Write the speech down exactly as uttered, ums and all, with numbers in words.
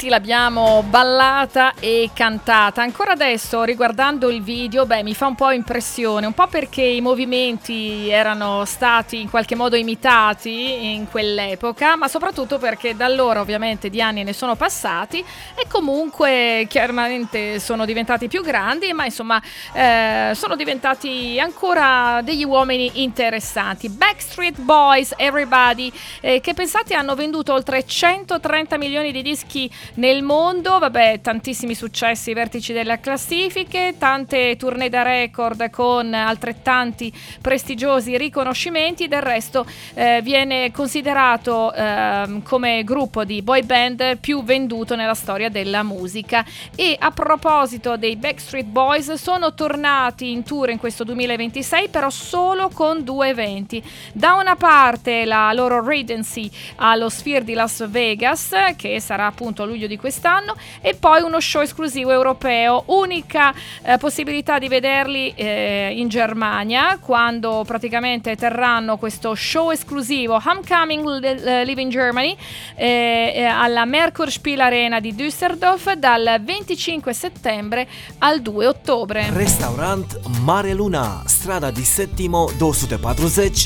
tutti l'abbiamo ballata e cantata. Ancora adesso, riguardando il video, beh, mi fa un po' impressione, un po' perché i movimenti erano stati in qualche modo imitati in quell'epoca, ma soprattutto perché da allora ovviamente di anni ne sono passati e comunque chiaramente sono diventati più grandi, ma insomma eh, sono diventati ancora degli uomini interessanti. Backstreet Boys, Everybody, eh, che pensate hanno venduto oltre centotrenta milioni di dischi nel mondo, vabbè, tantissimi successi, vertici delle classifiche, tante tournée da record con altrettanti prestigiosi riconoscimenti. Del resto eh, viene considerato eh, come gruppo di boy band più venduto nella storia della musica. E a proposito dei Backstreet Boys, sono tornati in tour in questo duemilaventisei, però solo con due eventi. Da una parte la loro residency allo Sphere di Las Vegas, che sarà appunto a luglio di quest'anno, e poi uno show esclusivo europeo, unica eh, possibilità di vederli eh, in Germania, quando praticamente terranno questo show esclusivo Homecoming Live in Germany eh, alla Merkurspiel Arena di Düsseldorf dal venticinque settembre al due ottobre. Restaurant Mare Luna, strada di Settimo douăsute patruzeci,